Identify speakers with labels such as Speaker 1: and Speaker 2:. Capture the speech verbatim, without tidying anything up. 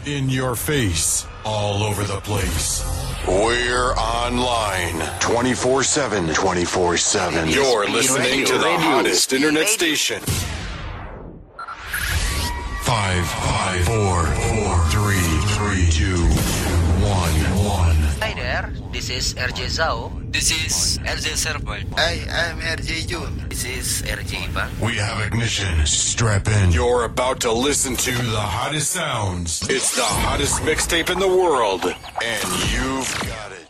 Speaker 1: In your face, all over the place. We're online twenty-four seven, twenty-four seven. You're listening to the hottest internet station. Five, five, four, four, three, three, two, one, one.
Speaker 2: Hi there, this is R J Zhao.
Speaker 3: This is R J Serval.
Speaker 4: Hi, I'm R J Jun.
Speaker 3: This is R J Ivan.
Speaker 1: We have ignition. Strap in. You're about to listen to the hottest sounds. It's the hottest mixtape in the world, and you've got it.